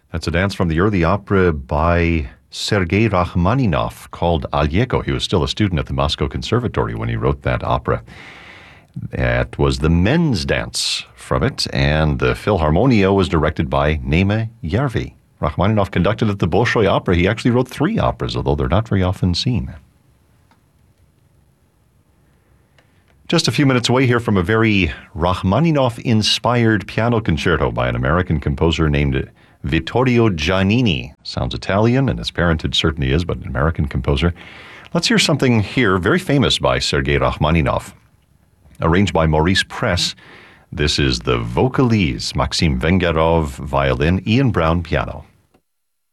That's a dance from the early opera by Sergei Rachmaninoff called Alyeko. He was still a student at the Moscow Conservatory when he wrote that opera. That was the men's dance from it, and the Philharmonia was directed by Nema Järvi. Rachmaninoff conducted at the Bolshoi Opera. He actually wrote 3 operas, although they're not very often seen. Just a few minutes away here from a very Rachmaninoff-inspired piano concerto by an American composer named Vittorio Giannini. Sounds Italian, and his parentage certainly is, but an American composer. Let's hear something here, very famous by Sergei Rachmaninoff, arranged by Maurice Press. This is the Vocalise, Maxim Vengerov, violin, Ian Brown, piano.